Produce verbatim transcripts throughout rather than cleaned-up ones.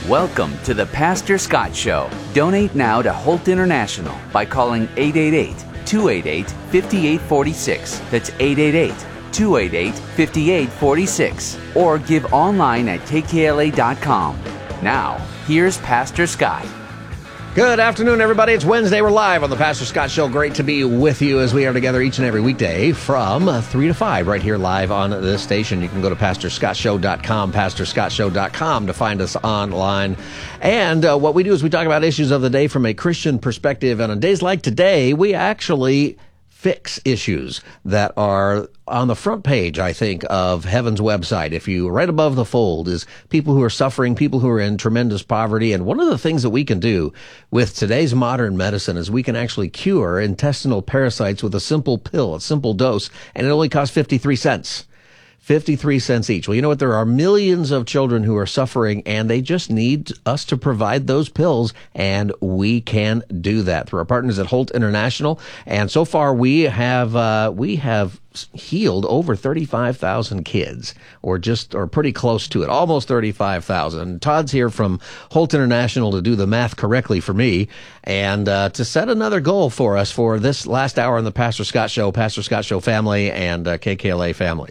Welcome to the Pastor Scott Show. Donate now to Holt International by calling eight eight eight, two eight eight, five eight four six. That's eight eight eight, two eight eight, five eight four six. Or give online at k k l a dot com. Now, here's Pastor Scott. Good afternoon, everybody. It's Wednesday. We're live on the Pastor Scott Show. Great to be with you as we are together each and every weekday from three to five right here live on this station. You can go to pastor scott show dot com, pastor scott show dot com to find us online. And uh, what we do is we talk about issues of the day from a Christian perspective. And on days like today, we actually fix issues that are on the front page, I think, of Heaven's website. If you, right above the fold is people who are suffering, people who are in tremendous poverty. And one of the things that we can do with today's modern medicine is we can actually cure intestinal parasites with a simple pill, a simple dose, and it only costs fifty-three cents. fifty-three cents each. Well, you know what? There are millions of children who are suffering, and they just need us to provide those pills, and we can do that through our partners at Holt International. And so far, we have uh, we have healed over thirty-five thousand kids, or just or pretty close to it, almost thirty-five thousand. Todd's here from Holt International to do the math correctly for me, and uh, to set another goal for us for this last hour on the Pastor Scott Show, Pastor Scott Show family, and uh, K K L A family.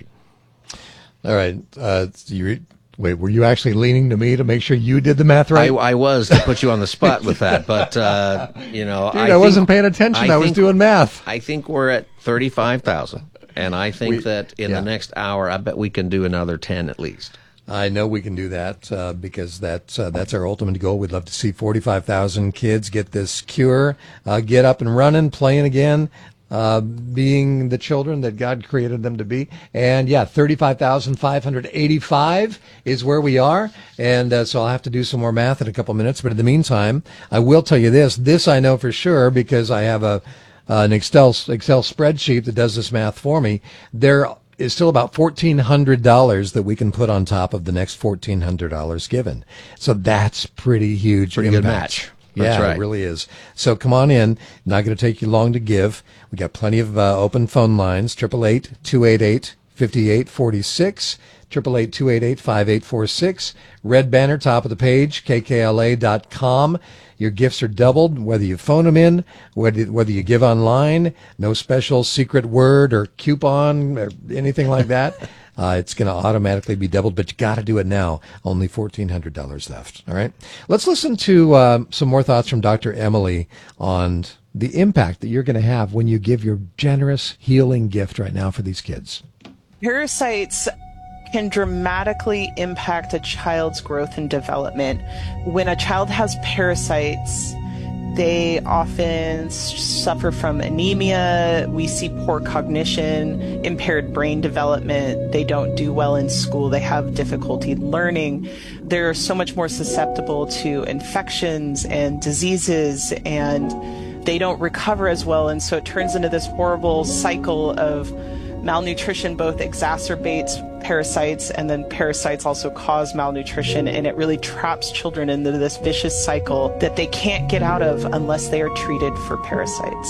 All right. Uh, you, wait, were you actually leaning to me to make sure you did the math right? I, I was to put you on the spot with that, but, uh, you know. Dude, I, I think, wasn't paying attention. I, I was think, doing math. I think we're at thirty-five thousand, and I think we, that in yeah. the next hour, I bet we can do another ten at least. I know we can do that uh, because that's, uh, that's our ultimate goal. We'd love to see forty-five thousand kids get this cure, uh, get up and running, playing again. Uh, being the children that God created them to be. And yeah, thirty-five thousand five hundred eighty-five is where we are. And uh, so I'll have to do some more math in a couple minutes. But in the meantime, I will tell you this. This I know for sure because I have a uh, an Excel Excel spreadsheet that does this math for me. There is still about fourteen hundred dollars that we can put on top of the next fourteen hundred dollars given. So that's pretty huge. Pretty impact. Good match. That's yeah, right. It really is. So come on in. Not going to take you long to give. We got plenty of uh, open phone lines. eight eight eight, two eight eight, five eight four six. eight eight eight, two eight eight, five eight four six. Red banner, top of the page, k k l a dot com. Your gifts are doubled, whether you phone them in, whether, whether you give online. No special secret word or coupon or anything like that. Uh, it's going to automatically be doubled, but you got to do it now. Only fourteen hundred dollars left. All right. Let's listen to uh, some more thoughts from Doctor Emily on the impact that you're going to have when you give your generous healing gift right now for these kids. Parasites can dramatically impact a child's growth and development. When a child has parasites, they often suffer from anemia. We see poor cognition, impaired brain development. They don't do well in school. They have difficulty learning. They're so much more susceptible to infections and diseases, and they don't recover as well. And so it turns into this horrible cycle of malnutrition. Both exacerbates parasites, and then parasites also cause malnutrition, and it really traps children into this vicious cycle that they can't get out of unless they are treated for parasites.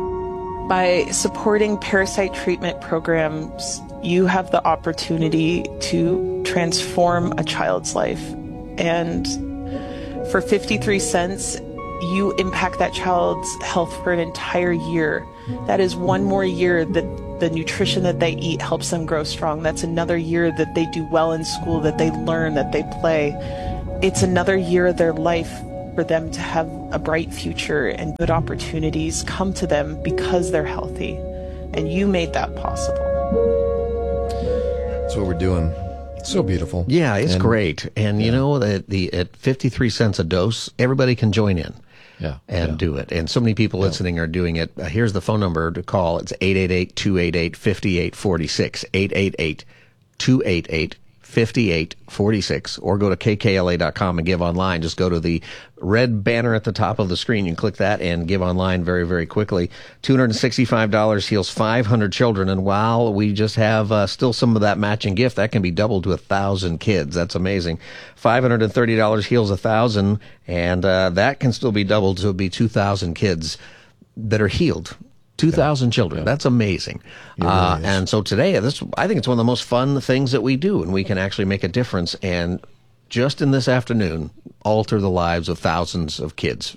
By supporting parasite treatment programs, you have the opportunity to transform a child's life. And for fifty-three cents, you impact that child's health for an entire year. That is one more year that the nutrition that they eat helps them grow strong. That's another year that they do well in school, that they learn, that they play. It's another year of their life for them to have a bright future, and good opportunities come to them because they're healthy. And you made that possible. That's what we're doing. It's so beautiful. Yeah, it's and, great. And yeah. you know, the, the at fifty-three cents a dose, everybody can join in. Yeah, and yeah. do it. And so many people yeah. listening are doing it. Uh, here's the phone number to call. It's eight eight eight, two eight eight, five eight four six, eight eight eight, two eight eight, five eight four six, or go to k k l a dot com and give online. Just go to the red banner at the top of the screen. You can click that and give online very, very quickly. two hundred sixty-five dollars heals five hundred children. And while we just have uh, still some of that matching gift, that can be doubled to one thousand kids. That's amazing. five hundred thirty dollars heals one thousand, and uh, that can still be doubled to be two thousand kids that are healed. two thousand yeah. children. Yeah. That's amazing. Really uh, and so today, this I think it's one of the most fun things that we do, and we can actually make a difference and just in this afternoon, alter the lives of thousands of kids.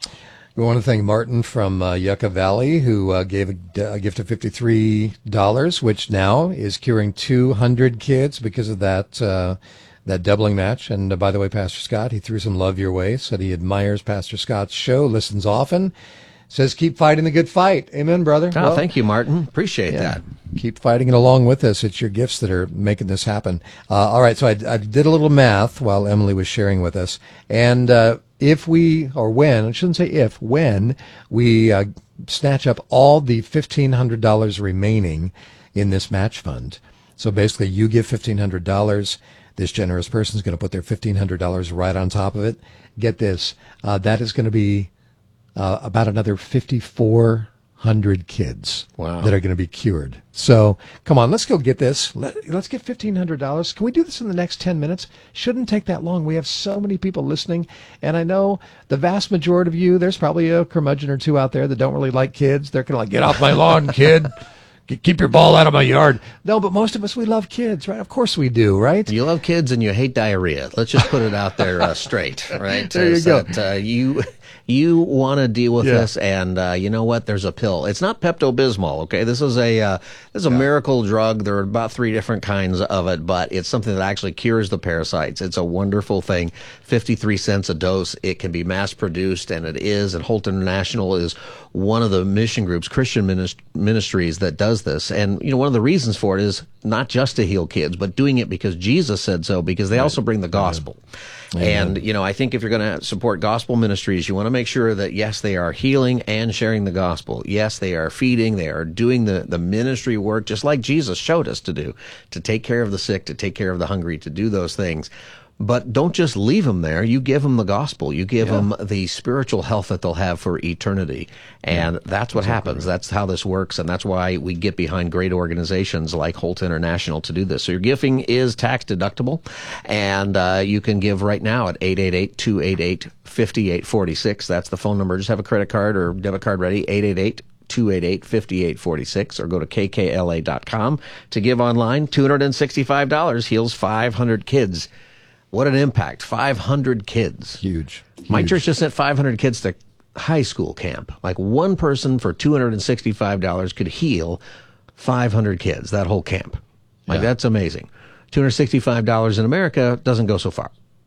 We want to thank Martin from uh, Yucca Valley, who uh, gave a, a gift of fifty-three dollars, which now is curing two hundred kids because of that uh, that doubling match. And uh, by the way, Pastor Scott, he threw some love your way, said he admires Pastor Scott's show, listens often, says keep fighting the good fight. Amen, brother. Oh, well, thank you, Martin. Appreciate yeah, that. Keep fighting it along with us. It's your gifts that are making this happen. Uh, all right, so I, I did a little math while Emily was sharing with us. And uh, if we, or when, I shouldn't say if, when we uh, snatch up all the fifteen hundred dollars remaining in this match fund, so basically you give fifteen hundred dollars, this generous person is going to put their fifteen hundred dollars right on top of it. Get this, uh, that is going to be uh, about another fifty-four hundred kids wow. that are going to be cured. So come on, let's go get this. Let, let's get fifteen hundred dollars. Can we do this in the next ten minutes? Shouldn't take that long. We have so many people listening. And I know the vast majority of you, there's probably a curmudgeon or two out there that don't really like kids. They're going to like, get off my lawn, kid. Keep your ball out of my yard. No, but most of us, we love kids, right? Of course we do, right? You love kids and you hate diarrhea. Let's just put it out there uh, straight, right? There you Is go. That, uh, you you want to deal with Yeah. this, and uh, you know what? There's a pill. It's not Pepto-Bismol, okay? This is a uh, this is a Yeah. miracle drug. There are about three different kinds of it, but it's something that actually cures the parasites. It's a wonderful thing. fifty-three cents a dose. It can be mass-produced, and it is. And Holt International is one of the mission groups, Christian minist- ministries that does this. And, you know, one of the reasons for it is not just to heal kids, but doing it because Jesus said so, because they also bring the gospel. And, you know, I think if you're going to support gospel ministries, you want to make sure that, yes, they are healing and sharing the gospel. Yes, they are feeding. They are doing the, the ministry work, just like Jesus showed us to do, to take care of the sick, to take care of the hungry, to do those things. But don't just leave them there. You give them the gospel. You give Yeah. them the spiritual health that they'll have for eternity. And that's what happens. That's how this works. And that's why we get behind great organizations like Holt International to do this. So your giving is tax deductible. And uh, you can give right now at eight eight eight, two eight eight, five eight four six. That's the phone number. Just have a credit card or debit card ready. eight eight eight, two eight eight, five eight four six, or go to k k l a dot com to give online. two hundred sixty-five dollars heals five hundred kids. What an impact. five hundred kids. Huge. My Huge. church just sent five hundred kids to high school camp. Like one person for two hundred sixty-five dollars could heal five hundred kids, that whole camp. Like Yeah. that's amazing. two hundred sixty-five dollars in America doesn't go so far.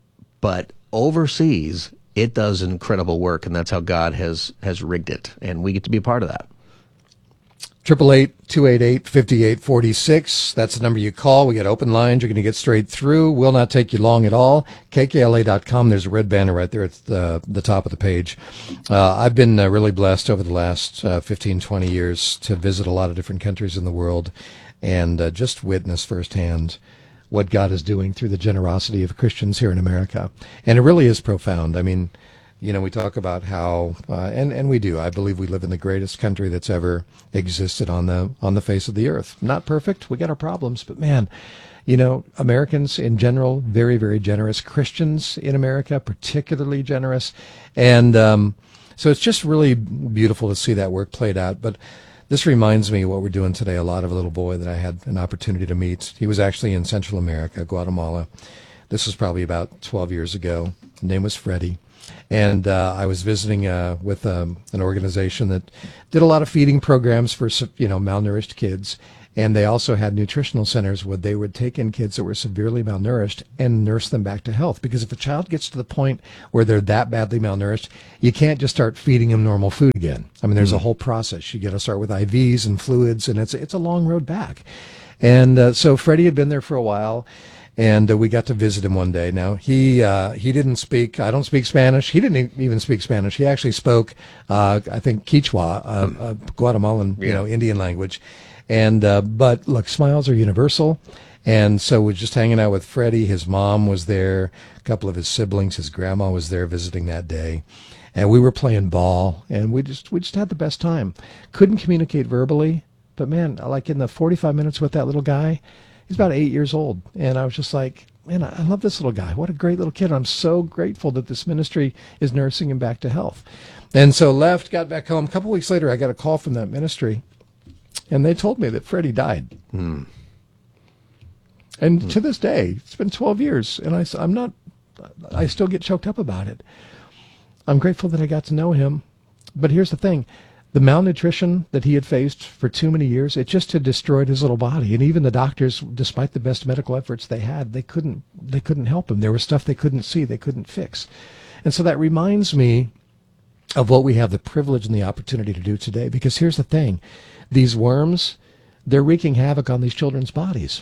But overseas, it does incredible work, and that's how God has, has rigged it. And we get to be a part of that. Triple eight two eight eight fifty eight forty six. That's the number you call. We got open lines. You're going to get straight through. Will not take you long at all. K K L A dot com. There's a red banner right there at the, the top of the page. Uh, I've been uh, really blessed over the last uh, fifteen, twenty years to visit a lot of different countries in the world and uh, just witness firsthand what God is doing through the generosity of Christians here in America. And it really is profound. I mean, you know, we talk about how, uh, and and we do. I believe we live in the greatest country that's ever existed on the on the face of the earth. Not perfect. We got our problems, but man, you know, Americans in general, very very generous. Christians in America, particularly generous, and um, so it's just really beautiful to see that work played out. But this reminds me of what we're doing today. A lot of a little boy that I had an opportunity to meet. He was actually in Central America, Guatemala. This was probably about twelve years ago. His name was Freddie. And uh, I was visiting uh, with um, an organization that did a lot of feeding programs for, you know, malnourished kids. And they also had nutritional centers where they would take in kids that were severely malnourished and nurse them back to health. Because if a child gets to the point where they're that badly malnourished, you can't just start feeding them normal food again. I mean, there's mm. a whole process. You got to start with I Vs and fluids, and it's it's a long road back. And uh, so Freddie had been there for a while. And uh, we got to visit him one day. Now, he uh, he didn't speak, I don't speak Spanish. He didn't even speak Spanish. He actually spoke, uh, I think, Quechua, uh, uh, Guatemalan, you yeah. know, Indian language. And uh, but, look, smiles are universal. And so we're just hanging out with Freddie. His mom was there. A couple of his siblings. His grandma was there visiting that day. And we were playing ball. And we just we just had the best time. Couldn't communicate verbally. But, man, like in the forty-five minutes with that little guy, he's about eight years old, and I was just like, man, I love this little guy. What a great little kid. I'm so grateful that this ministry is nursing him back to health. And so left, got back home. A couple weeks later, I got a call from that ministry, and they told me that Freddie died. Hmm. And hmm. to this day, it's been twelve years, and I, I'm not I still get choked up about it. I'm grateful that I got to know him. But here's the thing. The malnutrition that he had faced for too many years, it just had destroyed his little body. And even the doctors, despite the best medical efforts they had, they couldn't they couldn't help him. There was stuff they couldn't see, they couldn't fix. And so that reminds me of what we have the privilege and the opportunity to do today. Because here's the thing. These worms, they're wreaking havoc on these children's bodies.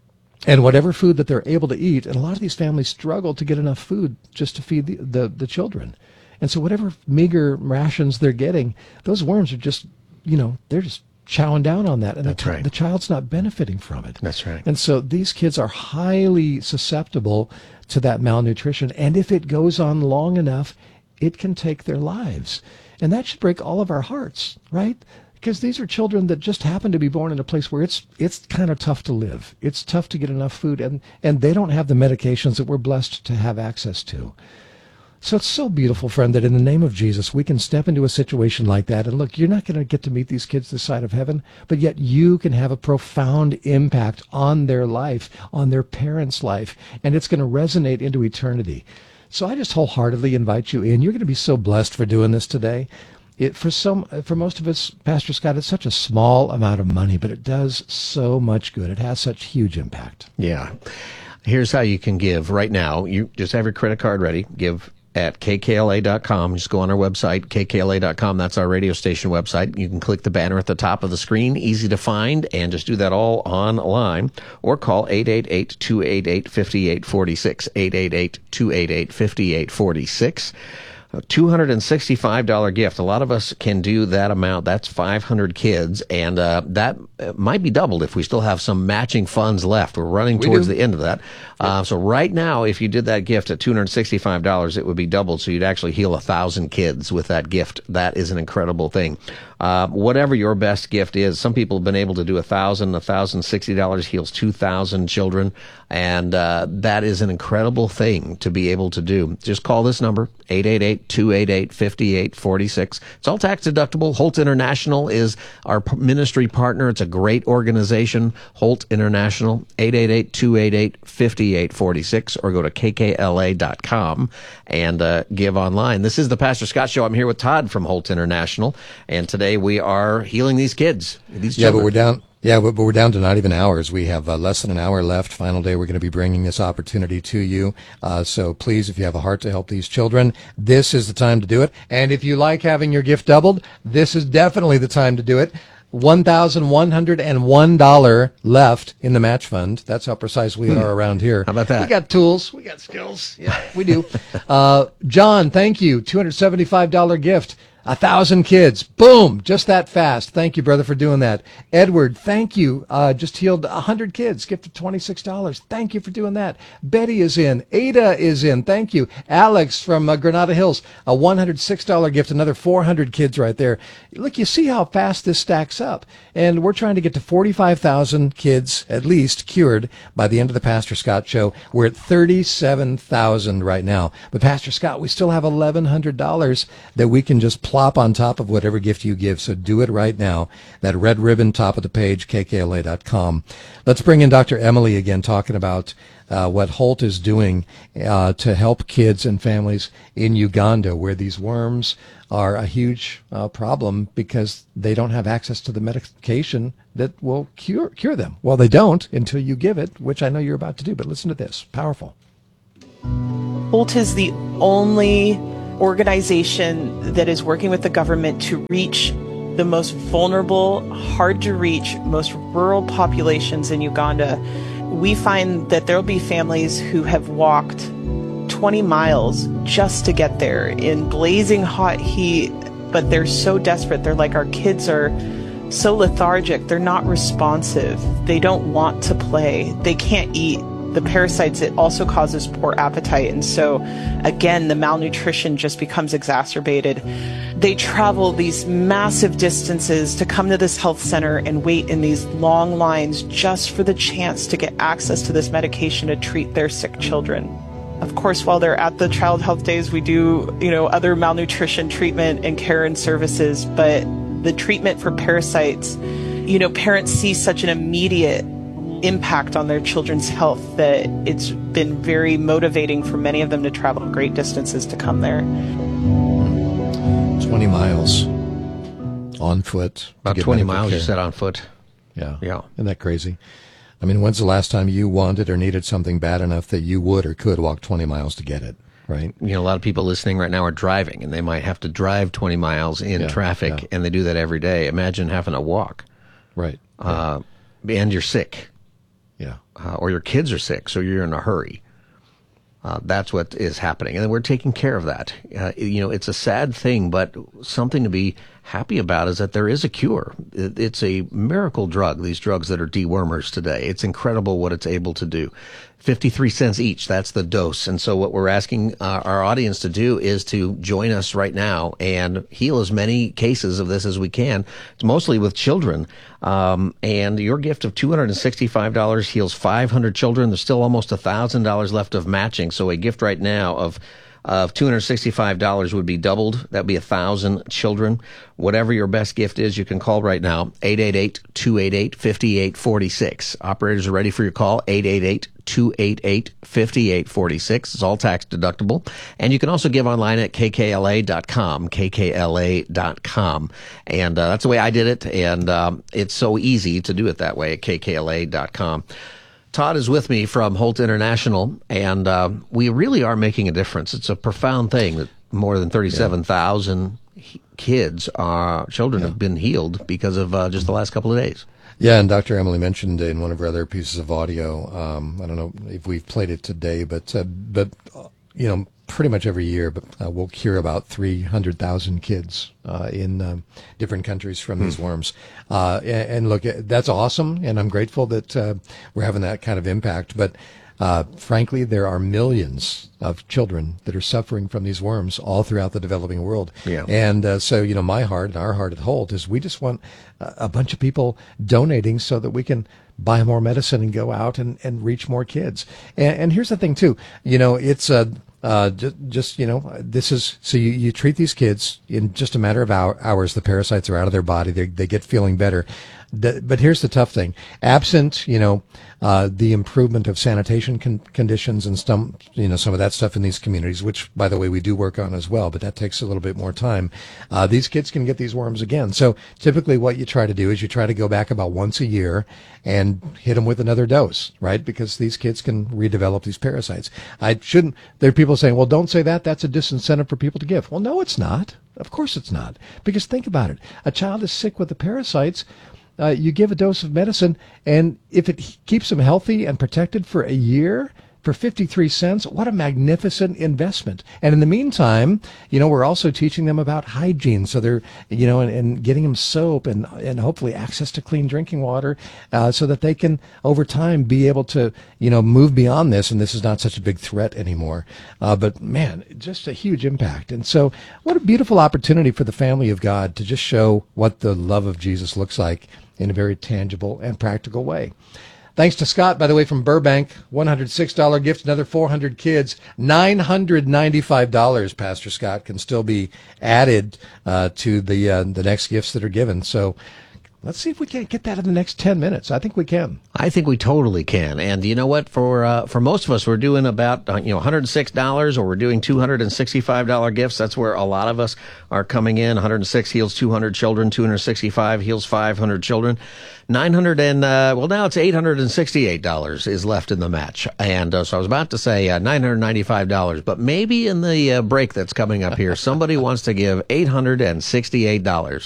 And whatever food that they're able to eat, and a lot of these families struggle to get enough food just to feed the, the, the children. And so whatever meager rations they're getting, those worms are just, you know, they're just chowing down on that. And That's the, right. the child's not benefiting from it. That's right. And so these kids are highly susceptible to that malnutrition. And if it goes on long enough, it can take their lives. And that should break all of our hearts, right? Because these are children that just happen to be born in a place where it's it's kind of tough to live. It's tough to get enough food, and, and they don't have the medications that we're blessed to have access to. So it's so beautiful, friend, that in the name of Jesus, we can step into a situation like that. And look, you're not going to get to meet these kids this side of heaven, but yet you can have a profound impact on their life, on their parents' life, and it's going to resonate into eternity. So I just wholeheartedly invite you in. You're going to be so blessed for doing this today. It, for some, for most of us, Pastor Scott, it's such a small amount of money, but it does so much good. It has such huge impact. Yeah. Here's how you can give right now. You just have your credit card ready. Give at K K L A dot com. Just go on our website, K K L A dot com. That's our radio station website. You can click the banner at the top of the screen, easy to find, and just do that all online. Or call eight eight eight, two eight eight, five eight four six, eight eight eight, two eight eight, five eight four six. A two hundred sixty-five dollars gift. A lot of us can do that amount. That's five hundred kids, and uh, that might be doubled if we still have some matching funds left. We're running We towards do. the end of that. Uh, so right now, if you did that gift at two hundred sixty-five dollars, it would be doubled, so you'd actually heal one thousand kids with that gift. That is an incredible thing. Uh, whatever your best gift is, some people have been able to do one thousand dollars, one thousand sixty dollars heals two thousand children, and uh, that is an incredible thing to be able to do. Just call this number, eight eight eight, two eight eight, five eight four six. It's all tax deductible. Holt International is our p- ministry partner. It's a great organization, Holt International, eight eight eight, two eight eight, five eight four six, or go to K K L A dot com and uh, give online. This is the Pastor Scott Show. I'm here with Todd from Holt International, and today we are healing these kids, these Yeah, children. but we're down. Yeah, but, but we're down to not even hours. We have uh, less than an hour left. Final day, we're going to be bringing this opportunity to you. Uh, so please, if you have a heart to help these children, this is the time to do it. And if you like having your gift doubled, this is definitely the time to do it. one thousand one hundred one dollars left in the match fund. That's how precise we are around here. How about that? We got tools. We got skills. Yeah, we do. uh, John, thank you. two hundred seventy-five dollars gift. A thousand kids. Boom. Just that fast. Thank you, brother, for doing that. Edward, thank you. Uh, just healed a hundred kids. Gifted twenty-six dollars. Thank you for doing that. Betty is in. Ada is in. Thank you. Alex from uh, Granada Hills. A one hundred six dollars gift. Another four hundred kids right there. Look, you see how fast this stacks up. And we're trying to get to forty-five thousand kids, at least, cured by the end of the Pastor Scott Show. We're at thirty-seven thousand right now. But Pastor Scott, we still have eleven hundred dollars that we can just plop on top of whatever gift you give. So do it right now. That red ribbon, top of the page, K K L A dot com. Let's bring in Doctor Emily again, talking about uh, what Holt is doing uh, to help kids and families in Uganda, where these worms are a huge uh, problem because they don't have access to the medication that will cure cure them. Well, they don't until you give it, which I know you're about to do. But listen to this. Powerful. Holt is the only organization that is working with the government to reach the most vulnerable, hard to reach, most rural populations in Uganda. We find that there will be families who have walked twenty miles just to get there in blazing hot heat, but they're so desperate. They're like, our kids are so lethargic. They're not responsive. They don't want to play. They can't eat. The parasites, it also causes poor appetite. And so, again, the malnutrition just becomes exacerbated. They travel these massive distances to come to this health center and wait in these long lines just for the chance to get access to this medication to treat their sick children. Of course, while they're at the Child Health Days, we do, you know, other malnutrition treatment and care and services, but the treatment for parasites, you know, parents see such an immediate impact on their children's health that it's been very motivating for many of them to travel great distances to come there. twenty miles on foot. About twenty miles, you said, on foot. Yeah. Yeah. Isn't that crazy? I mean, when's the last time you wanted or needed something bad enough that you would or could walk twenty miles to get it, right? You know, a lot of people listening right now are driving, and they might have to drive twenty miles in Yeah, traffic, yeah. and they do that every day. Imagine having to walk. Right. Uh, and you're sick, Yeah. uh, or your kids are sick, so you're in a hurry. Uh, that's what is happening, and we're taking care of that. Uh, you know, it's a sad thing, but something to be happy about is that there is a cure. It, it's a miracle drug, these drugs that are dewormers today. It's incredible what it's able to do. fifty-three cents each, that's the dose. And so what we're asking uh, our audience to do is to join us right now and heal as many cases of this as we can. It's mostly with children. Um, and your gift of two hundred sixty-five dollars heals five hundred children. There's still almost one thousand dollars left of matching. So a gift right now of of two hundred sixty-five dollars would be doubled. That'd be one thousand children. Whatever your best gift is, you can call right now, eight eight eight, two eight eight, five eight four six. Operators are ready for your call, eight eight eight, two eight eight, five eight four six. It's all tax deductible. And you can also give online at k k l a dot com, k k l a dot com. And uh, that's the way I did it. And um, it's so easy to do it that way at k k l a dot com. Todd is with me from Holt International, and uh, we really are making a difference. It's a profound thing that more than thirty-seven thousand he- kids, are, children, Yeah. have been healed because of uh, just the last couple of days. Yeah, and Doctor Emily mentioned in one of her other pieces of audio, um, I don't know if we've played it today, but, uh, but uh, you know, pretty much every year, but uh, we'll hear about three hundred thousand kids uh, in um, different countries from these worms. Uh, and, and look, that's awesome, and I'm grateful that uh, we're having that kind of impact. But uh, frankly, there are millions of children that are suffering from these worms all throughout the developing world. Yeah. And uh, so, you know, my heart and our heart at Holt is we just want a, a bunch of people donating so that we can buy more medicine and go out and, and reach more kids. And, and here's the thing, too. You know, it's uh, uh, just, just, you know, this is, so you, you treat these kids in just a matter of hour, hours. The parasites are out of their body. They, they get feeling better. The, but here's the tough thing. Absent, you know, uh, the improvement of sanitation con- conditions and some, you know, some of that stuff in these communities, which, by the way, we do work on as well, but that takes a little bit more time. Uh, these kids can get these worms again. So typically what you try to do is you try to go back about once a year and hit them with another dose, right? Because these kids can redevelop these parasites. I shouldn't, there are people saying, well, don't say that. That's a disincentive for people to give. Well, no, it's not. Of course it's not. Because think about it. A child is sick with the parasites. Uh, you give a dose of medicine, and if it keeps them healthy and protected for a year for fifty-three cents, what a magnificent investment. And in the meantime, you know, we're also teaching them about hygiene. So they're, you know, and, and getting them soap and, and hopefully access to clean drinking water uh, so that they can, over time, be able to, you know, move beyond this. And this is not such a big threat anymore. Uh, but, man, just a huge impact. And so what a beautiful opportunity for the family of God to just show what the love of Jesus looks like in a very tangible and practical way. Thanks to Scott, by the way, from Burbank, one hundred six dollars gift, another four hundred kids, nine hundred ninety-five dollars, Pastor Scott, can still be added uh, to the uh, the next gifts that are given. So let's see if we can't get that in the next ten minutes. I think we can. I think we totally can. And you know what? For uh, for most of us, we're doing about uh, you know one hundred six dollars, or we're doing two hundred sixty-five dollars gifts. That's where a lot of us are coming in. one hundred six heals two hundred children. two hundred sixty-five heals five hundred children. nine hundred and uh, well, now it's eight hundred sixty-eight dollars is left in the match. And uh, so I was about to say uh, nine hundred ninety-five dollars, but maybe in the uh, break that's coming up here, somebody wants to give eight hundred sixty-eight dollars.